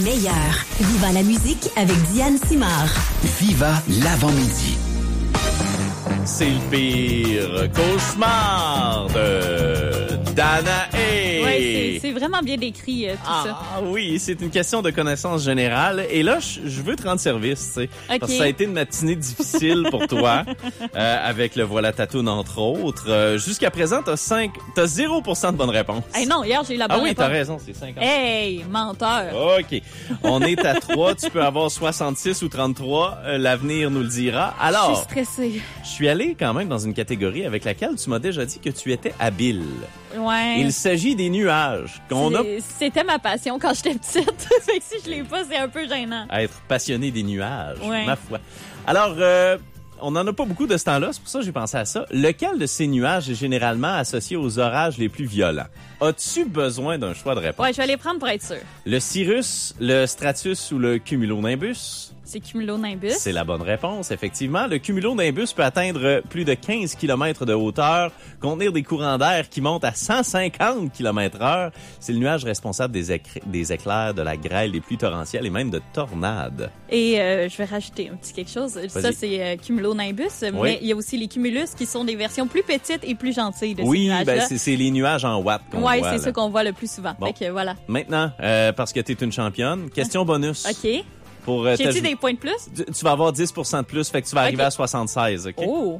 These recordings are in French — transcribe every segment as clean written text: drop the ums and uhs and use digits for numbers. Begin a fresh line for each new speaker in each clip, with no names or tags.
Meilleur. Viva la musique avec Diane Simard.
Viva l'avant-midi.
C'est le pire cauchemar de Danae.
Oui, c'est vraiment bien décrit, tout ça.
Ah oui, c'est une question de connaissance générale. Et là, je veux te rendre service, tu sais.
Okay.
Parce que ça a été une matinée difficile pour toi, avec le Voilà ta toune, entre autres. Jusqu'à présent, t'as 0% de bonnes réponses.
Hey, non, hier, j'ai eu la bonne
Ah oui,
réponse.
t'as raison, c'est 50.
Hey, menteur.
OK. On est à 3. Tu peux avoir 66 ou 33. L'avenir nous le dira.
Je
Alors,
suis stressée.
je suis allé quand même dans une catégorie avec laquelle tu m'as déjà dit que tu étais habile.
Ouais.
Il s'agit des nuages qu'on a
C'était ma passion quand j'étais petite. Fait que si je l'ai pas, c'est un peu gênant.
à être passionné des nuages,
Ouais.
ma foi. Alors, on n'en a pas beaucoup de ce temps-là, c'est pour ça que j'ai pensé à ça. Lequel de ces nuages est généralement associé aux orages les plus violents? As-tu besoin d'un choix de réponse?
Ouais, je vais les prendre pour être sûre.
Le cirrus, le stratus ou le cumulonimbus?
C'est cumulonimbus.
C'est la bonne réponse, effectivement. Le cumulonimbus peut atteindre plus de 15 km de hauteur, contenir des courants d'air qui montent à 150 km/h. C'est le nuage responsable des éclairs, de la grêle, des pluies torrentielles et même de tornades.
Et je vais rajouter un petit quelque chose. Ça, c'est cumulonimbus.
Oui.
Mais il y a aussi les cumulus qui sont des versions plus petites et plus gentilles de ces
Oui,
nuages-là.
c'est les nuages en watts qu'on
Ouais,
voit.
c'est
là.
ça qu'on voit le plus souvent.
Bon.
Fait que voilà.
Maintenant, parce que tu es une championne, question bonus.
OK.
Pour
J'ai-tu des points de plus?
tu vas avoir 10% de plus, fait que tu vas arriver
OK.
à 76, OK?
Oh!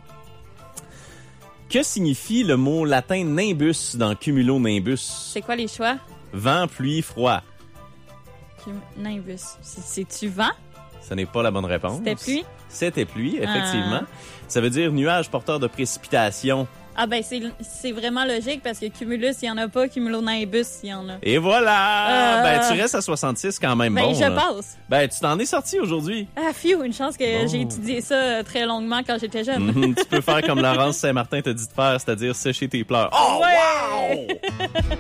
Que signifie le mot latin nimbus dans cumulonimbus?
C'est quoi les choix?
Vent, pluie, froid.
Nimbus. C'est-tu vent?
Ce n'est pas la bonne réponse.
C'était pluie?
C'était pluie, effectivement. Ça veut dire nuage porteur de précipitations.
Ah ben c'est vraiment logique parce que cumulus, il y en a pas, cumulonimbus, il y en a.
Et voilà! Ben, tu restes à 66 quand même.
Ben
bon,
je
là.
passe.
Ben, tu t'en es sorti aujourd'hui.
Ah fiou, une chance que
Bon.
j'ai étudié ça très longuement quand j'étais jeune.
Tu peux faire comme Laurence Saint-Martin t'a dit de faire, c'est-à-dire sécher tes pleurs. Oh,
Ouais!
wow!